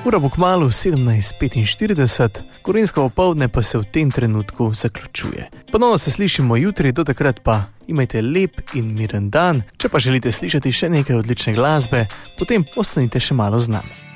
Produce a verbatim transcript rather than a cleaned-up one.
Ura bo kmalu sedemnajst petinštirideset, Gorenjsko popoldne pa se v tem trenutku zaključuje. Ponovno se slišimo jutri, do takrat pa imajte lep in miren dan. Če pa želite slišati še nekaj odlične glasbe, potem ostanite še malo z nami.